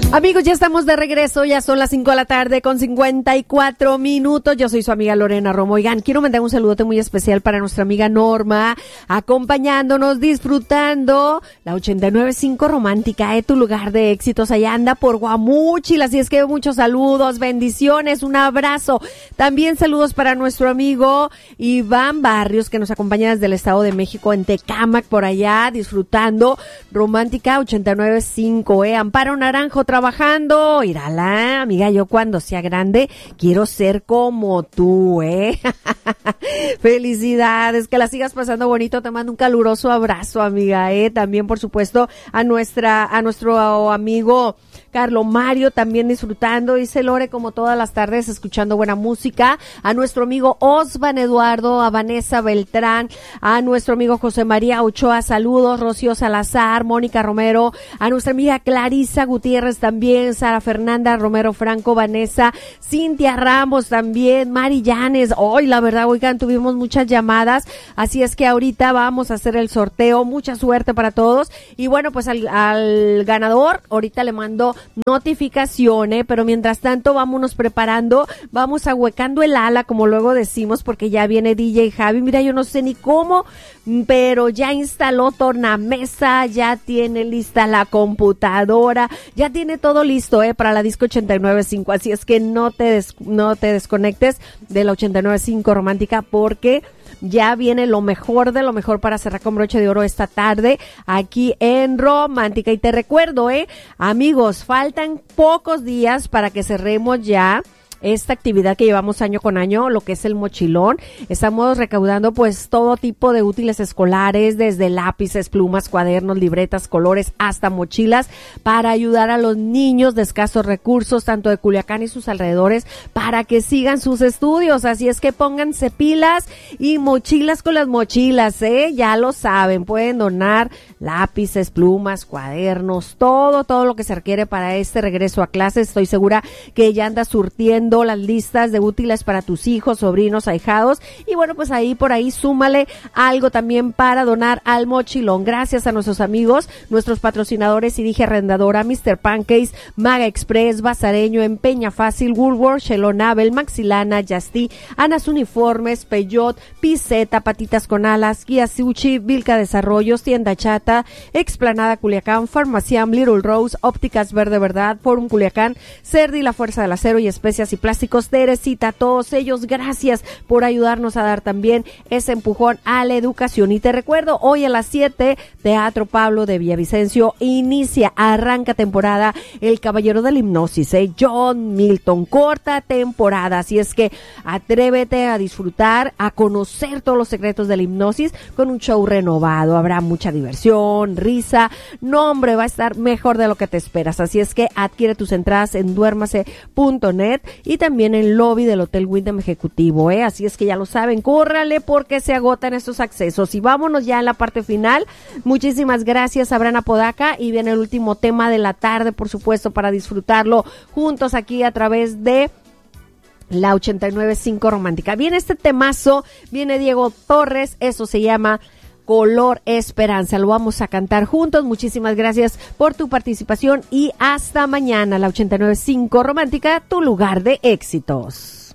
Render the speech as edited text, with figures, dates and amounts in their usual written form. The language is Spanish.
Amigos, ya estamos de regreso, ya son las 5 de la tarde con 54 minutos. Yo soy su amiga Lorena Romo. Oigan, quiero mandar un saludote muy especial para nuestra amiga Norma, acompañándonos, disfrutando la 89.5 Romántica, tu lugar de éxitos. Allá anda por Guamúchil, así es que muchos saludos, bendiciones, un abrazo. También saludos para nuestro amigo Iván Barrios, que nos acompaña desde el Estado de México, en Tecámac, por allá, disfrutando Romántica 89.5, Amparo Naranjo, trabajando. Írala, amiga, yo cuando sea grande quiero ser como tú, Felicidades, que la sigas pasando bonito. Te mando un caluroso abrazo, amiga, También, por supuesto, a nuestro amigo Carlo Mario, también disfrutando, dice Lore, como todas las tardes, escuchando buena música. A nuestro amigo Osvan Eduardo, a Vanessa Beltrán, a nuestro amigo José María Ochoa, saludos. Rocío Salazar, Mónica Romero, a nuestra amiga Clarisa Gutiérrez también, Sara Fernanda Romero Franco, Vanessa, Cintia Ramos también, Mari Llanes. Hoy, la verdad, oigan, tuvimos muchas llamadas, así es que ahorita vamos a hacer el sorteo. Mucha suerte para todos. Y bueno, pues al ganador, ahorita le mando notificación, pero mientras tanto vámonos preparando, vamos ahuecando el ala, como luego decimos, porque ya viene DJ Javi. Mira, yo no sé ni cómo, pero ya instaló tornamesa, ya tiene lista la computadora, ya tiene todo listo, para la disco 89.5, así es que no te desconectes de la 89.5 Romántica, porque ya viene lo mejor de lo mejor para cerrar con broche de oro esta tarde aquí en Romántica. Y te recuerdo, amigos, faltan pocos días para que cerremos ya esta actividad que llevamos año con año, lo que es el mochilón. Estamos recaudando pues todo tipo de útiles escolares, desde lápices, plumas, cuadernos, libretas, colores, hasta mochilas, para ayudar a los niños de escasos recursos, tanto de Culiacán y sus alrededores, para que sigan sus estudios. Así es que pónganse pilas y mochilas con las mochilas, ya lo saben, pueden donar lápices, plumas, cuadernos, todo lo que se requiere para este regreso a clases. Estoy segura que ya anda surtiendo las listas de útiles para tus hijos, sobrinos, ahijados, y bueno, pues por ahí súmale algo también para donar al mochilón. Gracias a nuestros amigos, nuestros patrocinadores y dije arrendadora, Mr. Pancakes, Maga Express, Bazareño, Empeña Fácil, Woolworth, Shelonabel, Maxilana, Yasti, Anas Uniformes, Peyot, Piseta, Patitas con Alas, Guía Sushi, Vilca Desarrollos, Tienda Chata, Explanada Culiacán, Farmaciam, Little Rose, Ópticas Verde Verdad, Forum Culiacán, Cerdi, La Fuerza del Acero y Especias y Plásticos Teresita. Todos ellos, gracias por ayudarnos a dar también ese empujón a la educación. Y te recuerdo, hoy a las 7, Teatro Pablo de Villavicencio arranca temporada El Caballero de la Hipnosis, John Milton, corta temporada, así es que atrévete a disfrutar, a conocer todos los secretos de la hipnosis con un show renovado. Habrá mucha diversión, risa, no hombre, va a estar mejor de lo que te esperas, así es que adquiere tus entradas en duérmase.net y también en el lobby del Hotel Wyndham Ejecutivo, así es que ya lo saben, córrale porque se agotan estos accesos. Y vámonos ya en la parte final. Muchísimas gracias a Abraham Apodaca, y viene el último tema de la tarde, por supuesto, para disfrutarlo juntos aquí a través de la 89.5 Romántica. Viene este temazo, viene Diego Torres, eso se llama Color Esperanza. Lo vamos a cantar juntos. Muchísimas gracias por tu participación y hasta mañana. La 89.5 Romántica, tu lugar de éxitos.